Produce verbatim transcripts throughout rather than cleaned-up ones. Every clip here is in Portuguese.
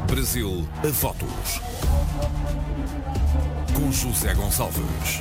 Brasil a votos. Com José Gonçalves.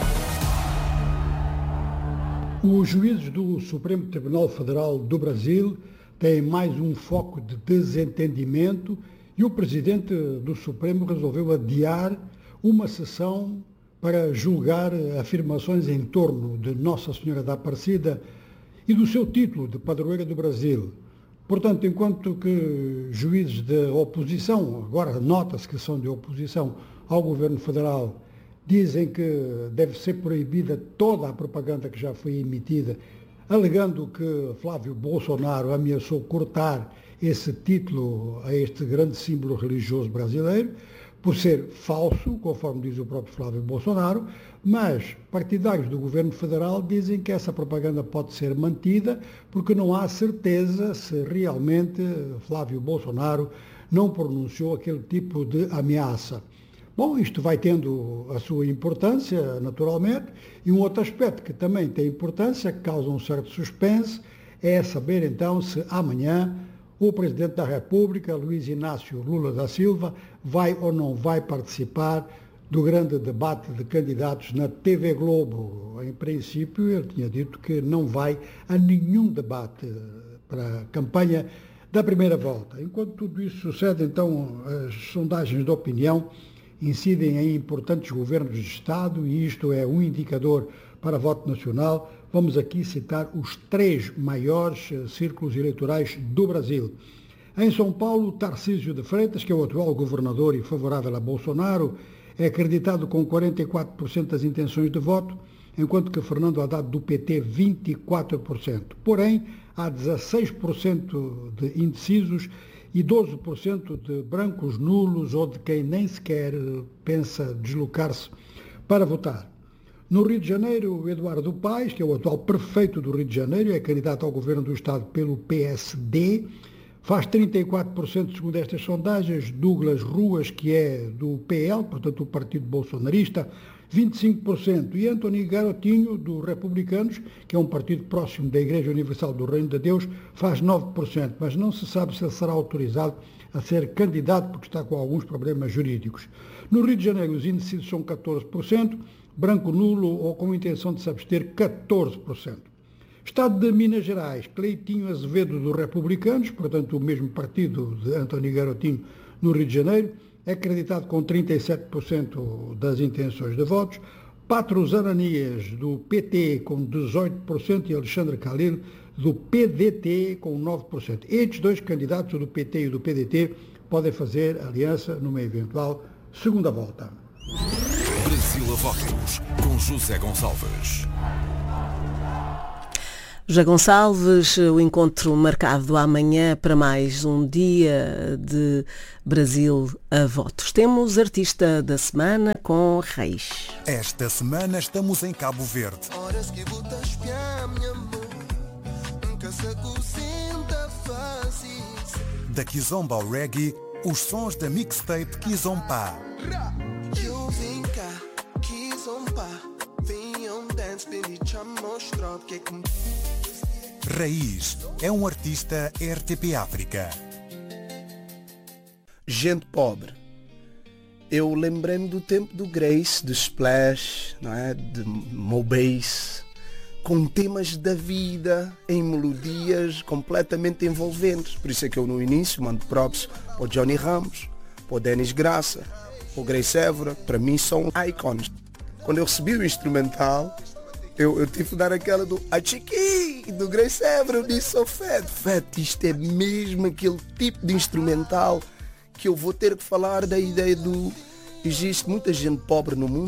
Os juízes do Supremo Tribunal Federal do Brasil têm mais um foco de desentendimento e o presidente do Supremo resolveu adiar uma sessão para julgar afirmações em torno de Nossa Senhora da Aparecida e do seu título de padroeira do Brasil. Portanto, enquanto que juízes de oposição, agora nota-se que são de oposição ao governo federal, dizem que deve ser proibida toda a propaganda que já foi emitida, alegando que Flávio Bolsonaro ameaçou cortar esse título a este grande símbolo religioso brasileiro, por ser falso, conforme diz o próprio Flávio Bolsonaro, mas partidários do governo federal dizem que essa propaganda pode ser mantida porque não há certeza se realmente Flávio Bolsonaro não pronunciou aquele tipo de ameaça. Bom, isto vai tendo a sua importância, naturalmente, e um outro aspecto que também tem importância, que causa um certo suspense, é saber então se amanhã o Presidente da República, Luiz Inácio Lula da Silva, vai ou não vai participar do grande debate de candidatos na T V Globo. Em princípio, ele tinha dito que não vai a nenhum debate para a campanha da primeira volta. Enquanto tudo isso sucede, então, as sondagens de opinião incidem em importantes governos de Estado e isto é um indicador para voto nacional. Vamos aqui citar os três maiores círculos eleitorais do Brasil. Em São Paulo, Tarcísio de Freitas, que é o atual governador e favorável a Bolsonaro, é acreditado com quarenta e quatro por cento das intenções de voto, enquanto que Fernando Haddad do P T, vinte e quatro por cento. Porém, há dezasseis por cento de indecisos e doze por cento de brancos nulos ou de quem nem sequer pensa deslocar-se para votar. No Rio de Janeiro, Eduardo Paes, que é o atual prefeito do Rio de Janeiro, é candidato ao governo do Estado pelo P S D, faz trinta e quatro por cento segundo estas sondagens. Douglas Ruas, que é do P L, portanto o partido bolsonarista, vinte e cinco por cento. E Antoni Garotinho, do Republicanos, que é um partido próximo da Igreja Universal do Reino de Deus, faz nove por cento. Mas não se sabe se ele será autorizado a ser candidato, porque está com alguns problemas jurídicos. No Rio de Janeiro, os indecisos são catorze por cento, branco nulo ou com intenção de se abster, catorze por cento. Estado de Minas Gerais, Cleitinho Azevedo, do Republicanos, portanto o mesmo partido de Antoni Garotinho no Rio de Janeiro, é acreditado com trinta e sete por cento das intenções de votos. Patros Ananias, do P T, com dezoito por cento, e Alexandre Calil, do P D T, com nove por cento. Estes dois candidatos, do P T e do P D T, podem fazer aliança numa eventual segunda volta. Brasil a votos, com José Gonçalves. José Gonçalves, o encontro marcado amanhã para mais um dia de Brasil a votos. Temos artista da semana com Reis. Esta semana estamos em Cabo Verde. Da Kizomba ao reggae, os sons da mixtape Kizomba. Raiz é um artista R T P África. Gente pobre. Eu lembrei-me do tempo do Grace, do Splash, não é? De Mobase, com temas da vida em melodias completamente envolventes. Por isso é que eu no início mando props para o Johnny Ramos, para o Denis Graça, para o Grace Évora, para mim são icons. Quando eu recebi o instrumental, eu, eu tive que dar aquela do Achiqui, do Grace Évora, eu disse, oh Fed, Fed, isto é mesmo aquele tipo de instrumental que eu vou ter que falar da ideia do... Existe muita gente pobre no mundo